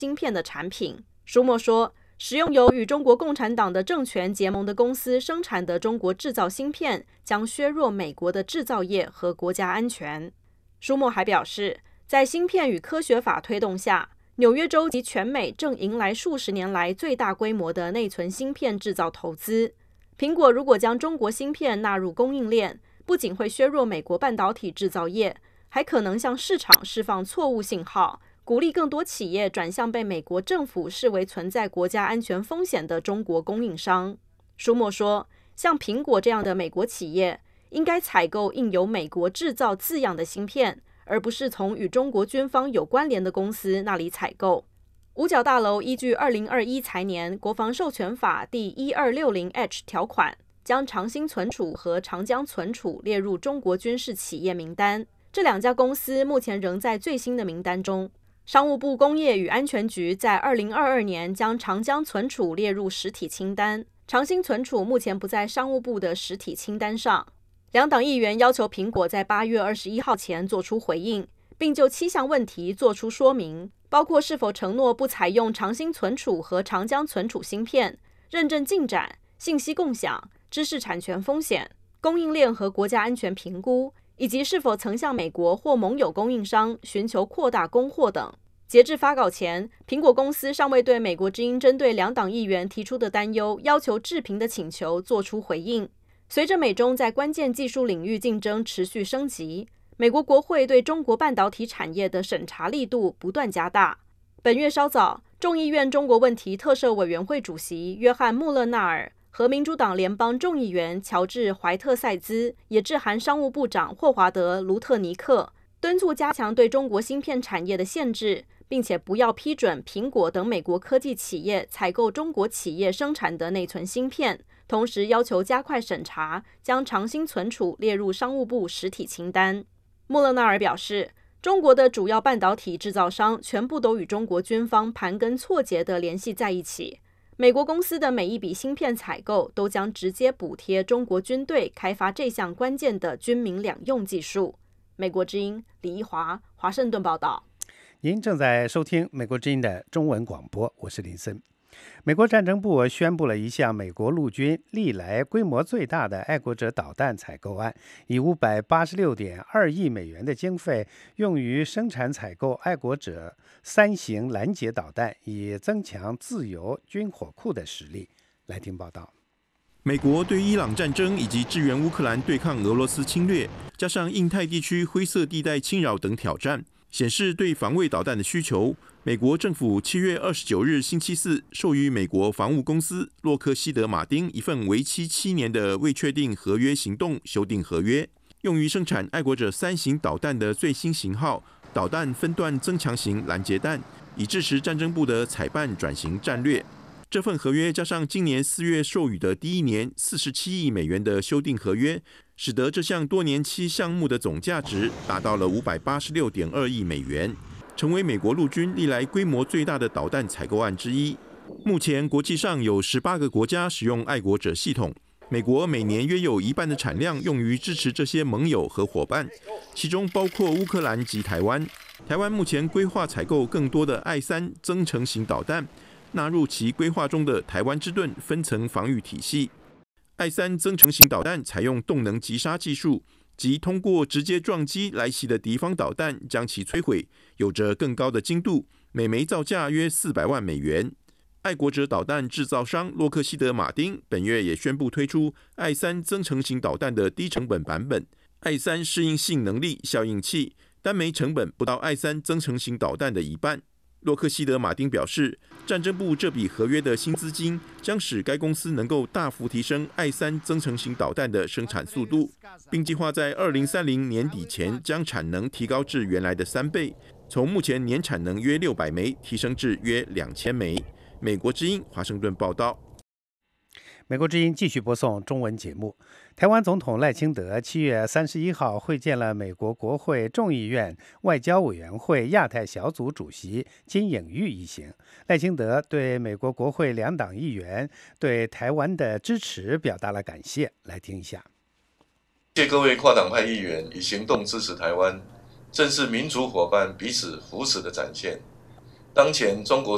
芯片的产品。舒默说，使用由与中国共产党的政权结盟的公司生产的中国制造芯片，将削弱美国的制造业和国家安全。舒默还表示，在芯片与科学法推动下，纽约州及全美正迎来数十年来最大规模的内存芯片制造投资。苹果如果将中国芯片纳入供应链，不仅会削弱美国半导体制造业，还可能向市场释放错误信号，鼓励更多企业转向被美国政府视为存在国家安全风险的中国供应商。舒默说，像苹果这样的美国企业应该采购印有美国制造字样的芯片，而不是从与中国军方有关联的公司那里采购。五角大楼依据2021财年国防授权法第 1260H 条款，将长兴存储和长江存储列入中国军事企业名单。这两家公司目前仍在最新的名单中。商务部工业与安全局在2022年将长江存储列入实体清单，长兴存储目前不在商务部的实体清单上。两党议员要求苹果在8月21号前做出回应，并就7项问题做出说明，包括是否承诺不采用长兴存储和长江存储芯片、认证进展、信息共享、知识产权风险、供应链和国家安全评估，以及是否曾向美国或盟友供应商寻求扩大供货等。截至发稿前，苹果公司尚未对美国之音针对两党议员提出的担忧要求置评的请求做出回应。随着美中在关键技术领域竞争持续升级，美国国会对中国半导体产业的审查力度不断加大。本月稍早，众议院中国问题特设委员会主席约翰·穆勒纳尔和民主党联邦众议员乔治·怀特塞兹也致函商务部长霍华德·卢特尼克，敦促加强对中国芯片产业的限制，并且不要批准苹果等美国科技企业采购中国企业生产的内存芯片，同时要求加快审查，将长兴存储列入商务部实体清单。穆勒纳尔表示，中国的主要半导体制造商全部都与中国军方盘根错节地联系在一起，美国公司的每一笔芯片采购都将直接补贴中国军队开发这项关键的军民两用技术。美国之音李一华，华盛顿报道。 您正在收听美国之音的中文广播，我是林森。美国战争部宣布了一项美国陆军历来规模最大的爱国者导弹采购案，以586.2亿美元的经费用于生产采购爱国者3型拦截导弹，以增强自由军火库的实力。来听报道。 美国对伊朗战争以及支援乌克兰对抗俄罗斯侵略，加上印太地区灰色地带侵扰等挑战，显示对防卫导弹的需求。美国政府7月29日星期四授予美国防务公司洛克希德马丁一份为期7年的未确定合约行动修订合约，用于生产爱国者3型导弹的最新型号导弹分段增强型拦截弹，以支持战争部的采办转型战略。这份合约加上今年4月授予的第一年47亿美元的修订合约，使得这项多年期项目的总价值达到了586.2亿美元，成为美国陆军历来规模最大的导弹采购案之一。目前国际上有18个国家使用爱国者系统，美国每年约有1半的产量用于支持这些盟友和伙伴，其中包括乌克兰及台湾。台湾目前规划采购更多的I3增程型导弹，纳入其规划中的台湾之盾分层防御体系。I3增程型导弹采用动能击杀技术，即通过直接撞击来袭的敌方导弹将其摧毁，有着更高的精度，每枚造价约400万美元。爱国者导弹制造商洛克希德马丁本月也宣布推出I3增程型导弹的低成本版本，I3适应性能力效应器，单枚成本不到I3增程型导弹的一半。洛克希德马丁表示，战争部这笔合约的新资金将使该公司能够大幅提升I3增程型导弹的生产速度，并计划在2030年底前将产能提高至原来的3倍，从目前年产能约600枚提升至约2000枚。美国之音华盛顿报道。 美国之音继续播送中文节目。台湾总统赖清德7月31号会见了美国国会众议院外交委员会亚太小组主席金颖玉一行。赖清德对美国国会两党议员对台湾的支持表达了感谢。来听一下。 谢各位跨党派议员以行动支持台湾，正是民主伙伴彼此扶持的展现。当前中国